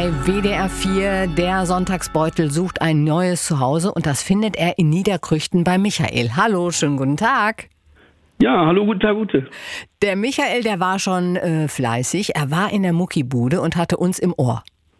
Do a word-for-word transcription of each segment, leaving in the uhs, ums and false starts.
Bei W D R vier, der Sonntagsbeutel sucht ein neues Zuhause und das findet er in Niederkrüchten bei Michael. Hallo, schönen guten Tag. Ja, hallo, guten Tag, gute. Der Michael, der war schon äh, fleißig. Er war in der Muckibude und hatte uns im Ohr.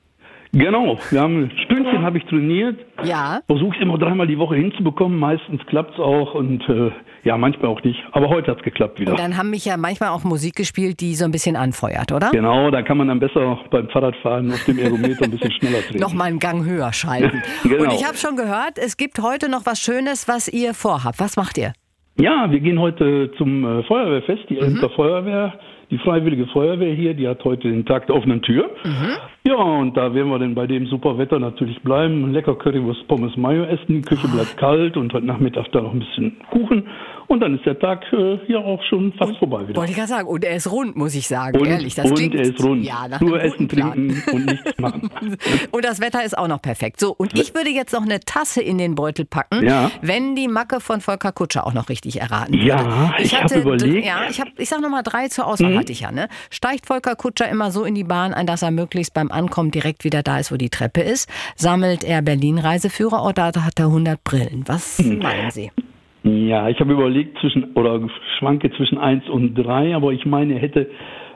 Genau, wir haben ein Stündchen habe ich trainiert. Ja. Versuche es immer dreimal die Woche hinzubekommen. Meistens klappt es auch und äh, ja, manchmal auch nicht. Aber heute hat es geklappt wieder. Und dann haben mich ja manchmal auch Musik gespielt, die so ein bisschen anfeuert, oder? Genau, da kann man dann besser beim Fahrradfahren auf dem Ergometer ein bisschen schneller treten. Nochmal einen Gang höher schalten. Genau. Und ich habe schon gehört, es gibt heute noch was Schönes, was ihr vorhabt. Was macht ihr? Ja, wir gehen heute zum äh, Feuerwehrfest, die Elster Mhm. Feuerwehr. Die Freiwillige Feuerwehr hier, die hat heute den Tag der offenen Tür. Mhm. Ja, und da werden wir dann bei dem super Wetter natürlich bleiben. Lecker Currywurst, Pommes, Mayo essen. Die Küche bleibt kalt und heute Nachmittag dann noch ein bisschen Kuchen. Und dann ist der Tag äh, ja auch schon fast und, vorbei wieder. Wollte ich gerade sagen. Und er ist rund, muss ich sagen. Und, Ehrlich, das und klingt er ist rund. Ja, nach Nur einem essen, guten Plan. trinken und nichts machen. Und das Wetter ist auch noch perfekt. So, und ich würde jetzt noch eine Tasse in den Beutel packen, Ja. wenn die Macke von Volker Kutscher auch noch richtig erraten würde. Ja, ich hab überlegt. Ja, ich, hab, ich sag nochmal drei zur Auswahl Mhm. hatte ich ja. Ne? Steigt Volker Kutscher immer so in die Bahn ein, dass er möglichst beim Ankommen direkt wieder da ist, wo die Treppe ist? Sammelt er Berlin-Reiseführer oder hat er hundert Brillen? Was Mhm. meinen Sie? Ja, ich habe überlegt zwischen, oder schwanke zwischen eins und drei, aber ich meine, er hätte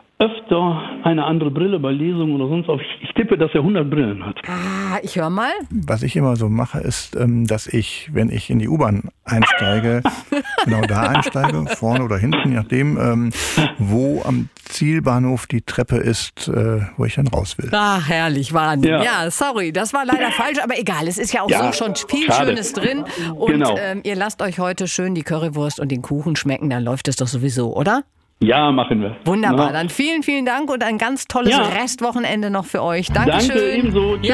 öfter eine andere Brille bei Lesungen oder sonst was. Ich, ich tippe, dass er hundert Brillen hat. Ah, ich höre mal. Was ich immer so mache, ist, ähm, dass ich, wenn ich in die U-Bahn einsteige, genau da einsteige, vorne oder hinten, je nachdem, ähm, wo am Zielbahnhof die Treppe ist, äh, wo ich dann raus will. Ach, herrlich, Wahnsinn. Ja. Ja. sorry, das war leider falsch, aber egal, es ist ja auch Ja, so schon viel schade. Schönes drin. Und Genau. ähm, ihr lasst euch heute schön die Currywurst und den Kuchen schmecken, dann läuft es doch sowieso, oder? Ja, machen wir. Wunderbar, Na, dann vielen, vielen Dank und ein ganz tolles Ja. Restwochenende noch für euch. danke Dankeschön. ebenso.